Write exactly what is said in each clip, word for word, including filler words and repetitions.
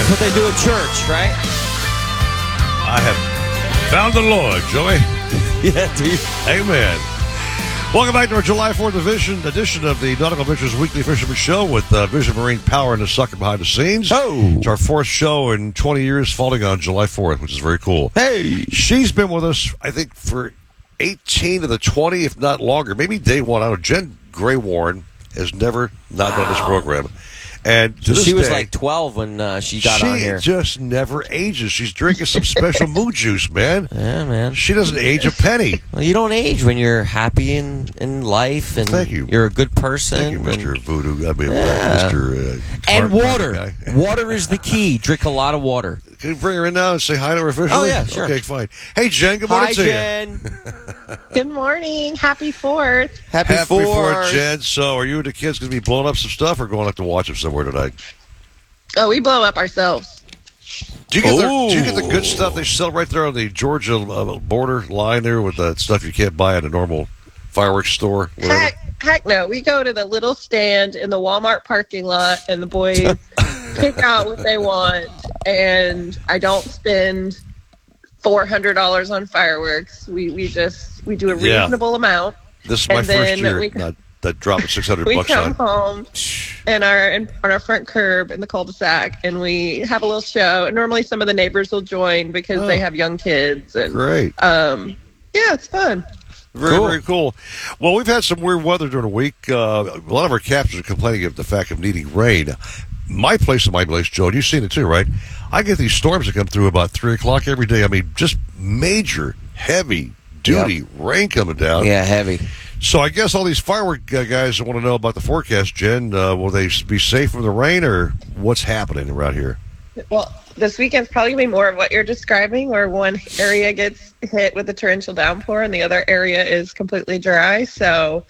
That's what they do at church, right? I have found the Lord, Joey. Yeah, dude. Amen. Welcome back to our July fourth edition, edition of the Nautical Ventures Weekly Fisherman Show with uh, Vision Marine Power and the sucker behind the scenes. Oh. It's our fourth show in twenty years, falling on July fourth, which is very cool. Hey. She's been with us, I think, for eighteen of the twenty, if not longer. Maybe day one. I don't know. Jen Gray Warren has never not done this program. And to So this she was day, like twelve when uh, she got she on here. just never ages. She's drinking some special moon juice, man. Yeah, man. She doesn't age a penny. Well, you don't age when you're happy in, in life and Thank you. you're a good person. Thank you, Mister and- Voodoo. I mean, Yeah. Mister Uh, And Clark water. guy. Water is the key. Drink a lot of water. Can you bring her in now and say hi to her officially? Oh, yeah, sure. Okay, fine. Hey, Jen, good morning Hi, to you. Jen. Good morning. Happy Fourth. Happy, Happy Fourth. Fourth, Jen. So, are you and the kids going to be blowing up some stuff or going up to watch them somewhere tonight? Oh, we blow up ourselves. Do you get, the, do you get the Oh. good stuff they sell right there on the Georgia uh, border line there with the stuff you can't buy at a normal fireworks store? Whatever? Heck, heck no. We go to the little stand in the Walmart parking lot, and the boys pick out what they want. And I don't spend four hundred dollars on fireworks. We we just we do a Yeah. reasonable amount. This is my and first then year we- not that dropping six hundred We bucks come on. home and our in, on our front curb in the cul-de-sac, and we have a little show. And normally, some of the neighbors will join because Oh. they have young kids. And Great. um, yeah, it's fun. Very, Cool. very cool. Well, we've had some weird weather during the week. Uh, a lot of our captains are complaining of the fact of needing rain. My place in my place, Joe, and you've seen it too, right? I get these storms that come through about three o'clock every day. I mean, just major, heavy duty rain coming down. Yeah, heavy. So I guess all these firework uh, guys want to know about the forecast, Jen. Uh, will they be safe from the rain, or what's happening around here? Well, this weekend's probably going to be more of what you're describing, where one area gets hit with a torrential downpour and the other area is completely dry. So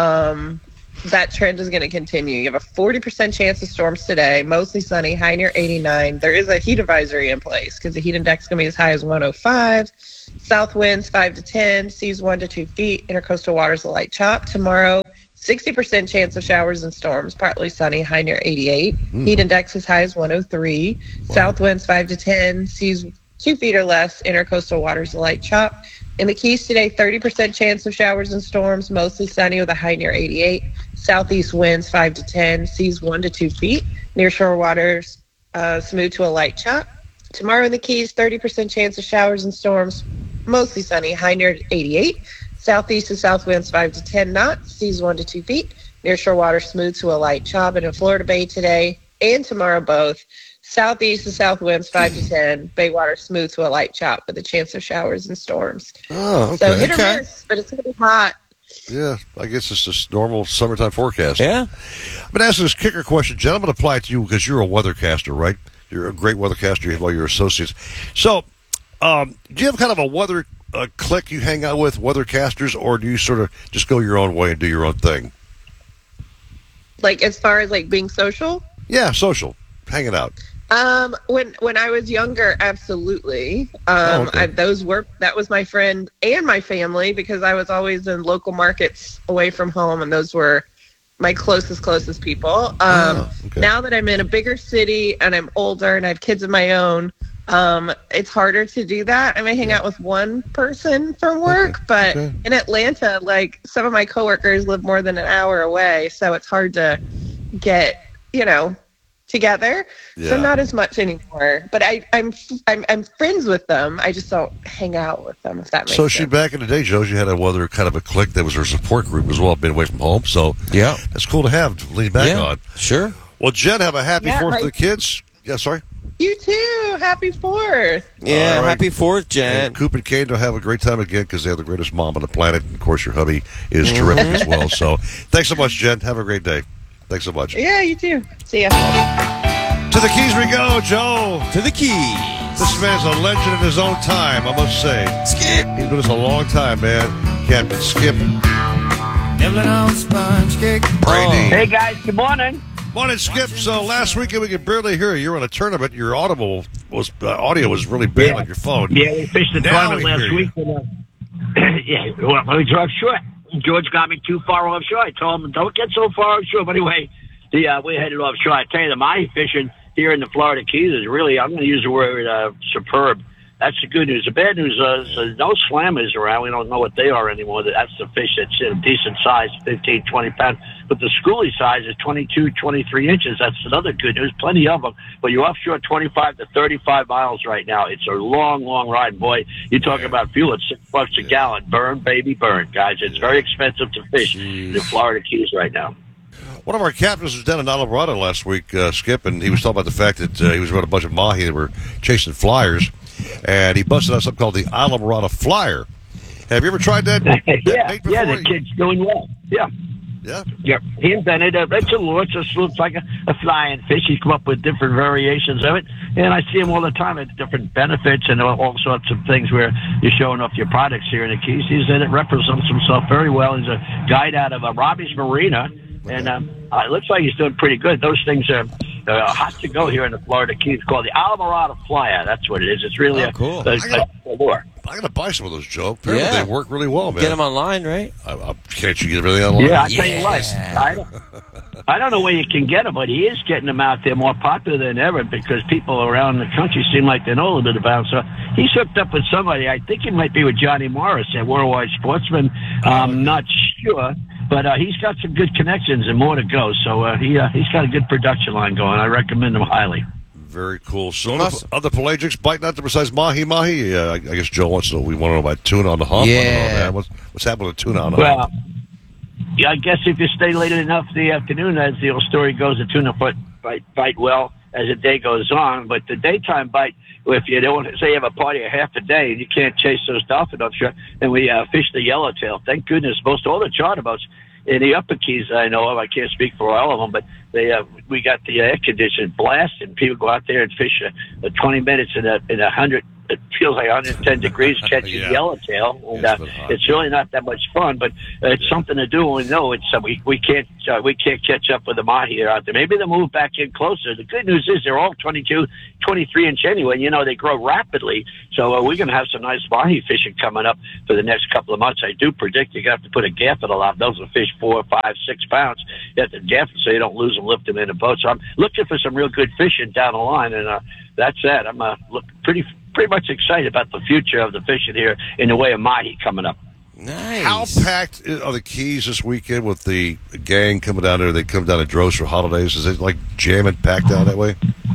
um, that trend is going to continue. You have a forty percent chance of storms today, mostly sunny, high near eighty-nine. There is a heat advisory in place because the heat index is going to be as high as one oh five. South winds five to ten, seas one to two feet, intercoastal waters a light chop. Tomorrow, sixty percent chance of showers and storms, partly sunny, high near eighty-eight. Mm. Heat index as high as one oh three. Wow. South winds five to ten, seas two feet or less, intercoastal waters a light chop. In the Keys today, thirty percent chance of showers and storms, mostly sunny with a high near eighty-eight. Southeast winds five to ten, seas one to two feet, nearshore waters uh, smooth to a light chop. Tomorrow in the Keys, thirty percent chance of showers and storms, mostly sunny, high near eighty-eight. Southeast and south winds five to ten knots, seas one to two feet. Nearshore water smooth to a light chop. And in Florida Bay today and tomorrow both, southeast and south winds five to ten, bay water smooth to a light chop with a chance of showers and storms. Oh, So okay. hit or Okay. miss, but it's going to be hot. Yeah, I guess it's just normal summertime forecast. Yeah. I'm going to ask this kicker question, Jen. I'm going to apply it to you because you're a weathercaster, right? You're a great weathercaster. You have all your associates. So, um, do you have kind of a weather uh, clique you hang out with, weathercasters, or do you sort of just go your own way and do your own thing? Like as far as like being social, Yeah, social, hanging out. Um, when when I was younger, absolutely. Um, Oh, okay. I, those were that was my friend and my family because I was always in local markets away from home, and those were my closest closest people. Um, Oh, okay. Now that I'm in a bigger city and I'm older and I have kids of my own, um, it's harder to do that. I may hang out with one person for work, Okay, but okay. in Atlanta, like some of my coworkers live more than an hour away, so it's hard to get you know. together, Yeah. so not as much anymore. But I, I'm, I'm, I'm friends with them. I just don't hang out with them. If that makes So sense. she back in the day, Joe, she had a weather kind of a clique that was her support group as well, been away from home. So Yeah. that's cool to have to lean back yeah. on. Sure. Well, Jen, have a happy Yeah, Fourth right. to the kids. Yeah, sorry. You too. Happy Fourth. Yeah. All right. Happy Fourth, Jen. And Coop and Kane will have a great time again because they have the greatest mom on the planet. And of course, your hubby is terrific as well. So thanks so much, Jen. Have a great day. Thanks so much. Yeah, you too. See ya. To the Keys we go, Joe. To the Keys. This man's a legend in his own time, I must say. Skip. He's been with us a long time, man. Captain Skip. Nibbling on sponge cake. Brady. Hey guys, good morning. Morning, Skip. So last weekend we could barely hear you. You were in a tournament. Your audible was uh, audio was really bad Yeah. on your phone. Yeah, we fished the Now tournament we last hear you. week. And, uh, yeah, well, we drove offshore. George got me too far offshore. I told him, don't get so far offshore. But anyway, the, uh, we headed offshore. I tell you, the my fishing here in the Florida Keys is really, I'm going to use the word uh, superb. That's the good news. The bad news uh, is there's no slammers around. We don't know what they are anymore. That's the fish that's a decent size, fifteen, twenty pounds. But the schoolie size is twenty-two, twenty-three inches. That's another good news. Plenty of them. But you're offshore twenty-five to thirty-five miles right now. It's a long, long ride, boy. You talk about fuel at six bucks a gallon. Burn, baby, burn, guys. It's very expensive to fish in the Florida Keys right now. One of our captains was down in Islamorada last week, uh, Skip, and he was talking about the fact that uh, he was running a bunch of mahi that were chasing flyers, and he busted out something called the Islamorada Flyer. Have you ever tried that? that yeah, yeah, the kid's doing well. Yeah. Yeah? Yeah. He invented it. It's a lure. It just looks like a, a flying fish. He's come up with different variations of it, and I see him all the time at different benefits and all, all sorts of things where you're showing off your products here in the Keys. He's in it, represents himself very well. He's a guide out of uh, Robbie's Marina. And um, uh, it looks like he's doing pretty good. Those things are uh, hot to go here in the Florida Keys. It's called the Islamorada Flyer. That's what it is. It's really oh, a, cool. a, a, a lure. I'm going to buy some of those, Joe. Apparently Yeah. they work really well, man. Get them online, right? I, I, can't you get everything online? Yeah, I Yeah. tell you what. I don't, I don't know where you can get them, but he is getting them out there more popular than ever because people around the country seem like they know a little bit about him. So he's hooked up with somebody. I think it might be with Johnny Morris at Worldwide Sportsman. I'm not sure. But uh, he's got some good connections and more to go. So uh, he uh, he's got a good production line going. I recommend him highly. Very cool. So Awesome. other, other pelagics biting out there besides mahi mahi? Uh, I, I guess Joe wants to know. We want to know about tuna on the hump. Yeah. I don't know, man. What's, what's happening with tuna on the Well, hump? yeah, I guess if you stay late enough in the afternoon, as the old story goes, the tuna foot bite, bite well as the day goes on. But the daytime bite, if you don't say you have a party of half a day and you can't chase those dolphin offshore, then we uh, fish the yellowtail. Thank goodness, most all the charter boats in the upper Keys I know of, I can't speak for all of them, but they uh, we got the air conditioned blast, and people go out there and fish uh, uh, twenty minutes in a in a hundred. It feels like one hundred ten degrees catching Yeah. yellowtail, and Yeah, uh, it's been hot, it's yeah. really not that much fun. But uh, it's something to do. And we know it's uh, we we can't uh, we can't catch up with the mahi here out there. Maybe they'll move back in closer. The good news is they're all twenty-two, twenty-three inch anyway. You know they grow rapidly, so uh, we're going to have some nice mahi fishing coming up for the next couple of months. I do predict you're going to have to put a gaff in a lot. Those will fish four, five, six pounds. You have to gaff them so you don't lose them, lift them in a boat. So I'm looking for some real good fishing down the line, and uh, that's that. I'm uh, look pretty. pretty much excited about the future of the fishing here in the way of mahi coming up. Nice. How packed are the Keys this weekend with the gang coming down there? They come down to Droz for holidays. Is it like jamming packed down that way?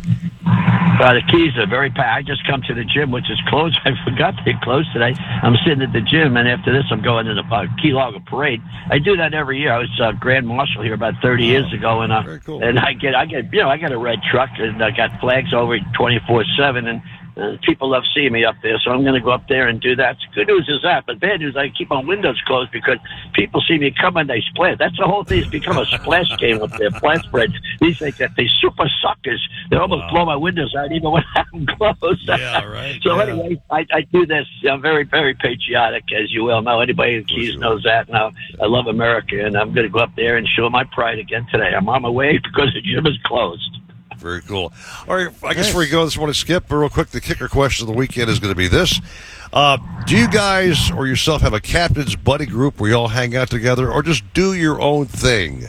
Uh, the Keys are very packed. I just come to the gym, which is closed. I forgot they closed today. I'm sitting at the gym, and after this, I'm going to the uh, Key Largo Parade. I do that every year. I was uh, Grand Marshal here about thirty years ago, and uh, Very cool. and I get, I get, you know, I got a red truck, and I got flags over it twenty-four seven, and Uh, people love seeing me up there, so I'm going to go up there and do that. Good news is that, but bad news, I keep my windows closed because people see me come and they splash. That's the whole thing. It's become a splash game up there. Flash spreads. These things that they super suckers. They almost Wow. blow my windows out even when I'm closed. Yeah, right. so Yeah. anyway, I, I do this. I'm very, very patriotic, as you well know. Anybody in the Keys knows that. Now I love America, and I'm going to go up there and show my pride again today. I'm on my way because the gym is closed. Very cool. All right, I guess before we go this morning, Skip, real quick, the kicker question of the weekend is going to be this. Uh, do you guys or yourself have a captain's buddy group where you all hang out together, or just do your own thing?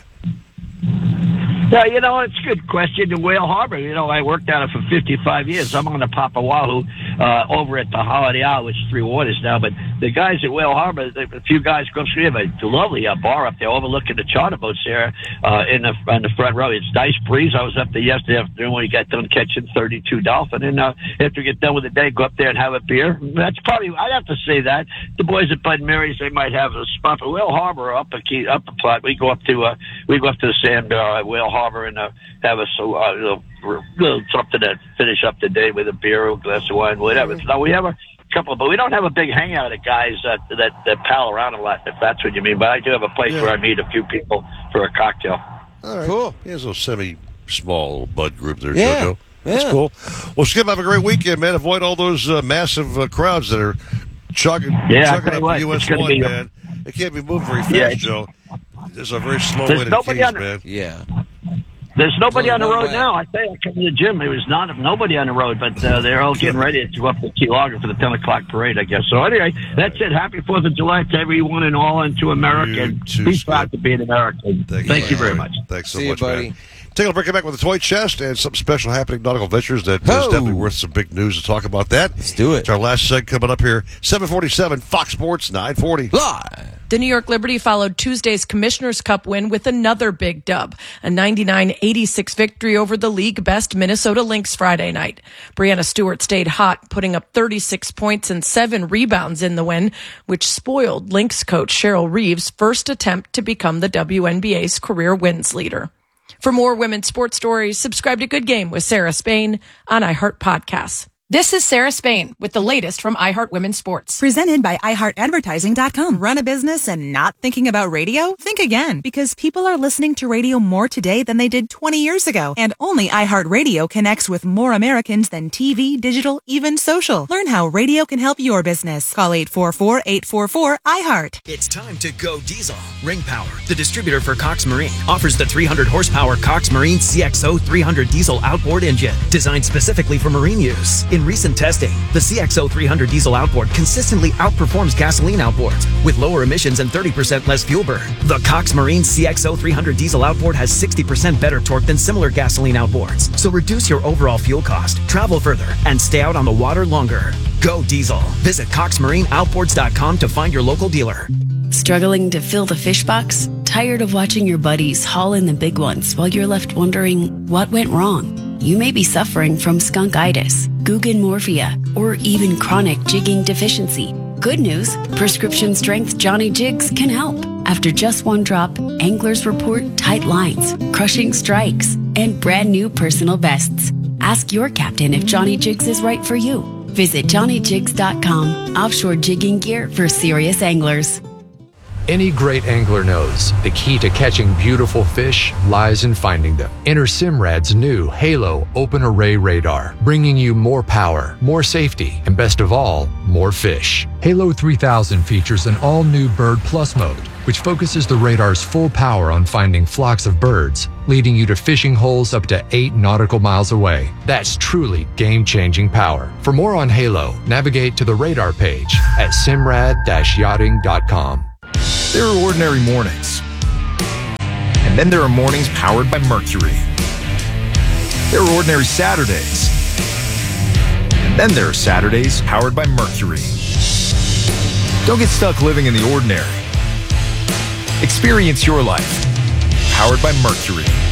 Yeah, you know, it's a good question. In Whale Harbor, you know, I worked out it for fifty-five years. I'm on the Papa Wahoo uh, over at the Holiday Isle, which is Three Waters now. But the guys at Whale Harbor, a few guys go up. We have a lovely uh, bar up there overlooking the charter boats there uh, in the on the front row. It's nice breeze. I was up there yesterday afternoon when we got done catching thirty-two dolphin. And uh, after we get done with the day, go up there and have a beer. That's probably, I'd have to say that. The boys at Bud and Mary's, they might have a spot. But Whale Harbor, up a key, up a plot, we go up to uh, we go up to the sand bar at Whale Harbor and uh, have a so uh, little, little something to finish up the day with a beer, a glass of wine, whatever. So we have a couple, but we don't have a big hangout of guys that, that that pal around a lot, if that's what you mean. But I do have a place Yeah. where I meet a few people for a cocktail. All right. Cool. He has a semi-small little bud group there, Yeah. JoJo. That's Yeah. cool. Well, Skip, have a great weekend, man. Avoid all those uh, massive uh, crowds that are chugging, Yeah, I'll chugging tell you up what, U S it's gonna one, be- man. They can't be moving very fast, Yeah, it's- Joe. There's a very slow There's way to nobody Keys, on the- man. Yeah. There's nobody Going on the one road way. now. I say I come to the gym. There was not nobody on the road, but uh, they're all getting ready to go up to Key Largo for the ten o'clock parade, I guess. So anyway, that's it. Happy Fourth of July to everyone and all, and to America. You And too, be Skip. proud to be an American. Thank, Thank you very All much. right. Thanks so See you, much, buddy. man. Taking a break, back with the toy chest and something special happening. Nautical Ventures that is Oh. definitely worth some big news to talk about that. Let's do it. It's our last segment coming up here. seven forty-seven, Fox Sports, nine forty. Live. The New York Liberty followed Tuesday's Commissioner's Cup win with another big dub, a ninety-nine eighty-six victory over the league-best Minnesota Lynx Friday night. Brianna Stewart stayed hot, putting up thirty-six points and seven rebounds in the win, which spoiled Lynx coach Cheryl Reeves' first attempt to become the W N B A's career wins leader. For more women's sports stories, subscribe to Good Game with Sarah Spain on iHeart Podcasts. This is Sarah Spain with the latest from iHeart Women's Sports. Presented by i heart advertising dot com. Run a business and not thinking about radio? Think again, because people are listening to radio more today than they did twenty years ago. And only iHeartRadio connects with more Americans than T V, digital, even social. Learn how radio can help your business. Call eight four four, eight four four, I heart. It's time to go diesel. Ring Power, the distributor for Cox Marine, offers the three hundred horsepower Cox Marine C X O three hundred diesel outboard engine, designed specifically for marine use. In recent testing, the C X O three hundred diesel outboard consistently outperforms gasoline outboards with lower emissions and thirty percent less fuel burn. The Cox Marine C X O three hundred diesel outboard has sixty percent better torque than similar gasoline outboards. So reduce your overall fuel cost, travel further, and stay out on the water longer. Go diesel. Visit cox marine outboards dot com to find your local dealer. Struggling to fill the fish box? Tired of watching your buddies haul in the big ones while you're left wondering what went wrong? You may be suffering from skunkitis, Guggenmorphia, or even chronic jigging deficiency. Good news, prescription strength Johnny Jigs can help. After just one drop, anglers report tight lines, crushing strikes, and brand new personal bests. Ask your captain if Johnny Jigs is right for you. Visit johnny jigs dot com, offshore jigging gear for serious anglers. Any great angler knows the key to catching beautiful fish lies in finding them. Enter Simrad's new Halo Open Array Radar, bringing you more power, more safety, and best of all, more fish. Halo three thousand features an all-new Bird Plus mode, which focuses the radar's full power on finding flocks of birds, leading you to fishing holes up to eight nautical miles away. That's truly game-changing power. For more on Halo, navigate to the radar page at simrad dash yachting dot com. There are ordinary mornings, and then there are mornings powered by Mercury. There are ordinary Saturdays, and then there are Saturdays powered by Mercury. Don't get stuck living in the ordinary. Experience your life, powered by Mercury.